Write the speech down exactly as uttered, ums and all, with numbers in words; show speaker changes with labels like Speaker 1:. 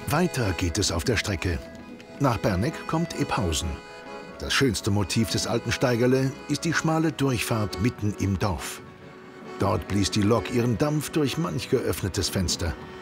Speaker 1: Weiter geht es auf der Strecke. Nach Berneck kommt Ephausen. Das schönste Motiv des alten Steigerle ist die schmale Durchfahrt mitten im Dorf. Dort blies die Lok ihren Dampf durch manch geöffnetes Fenster.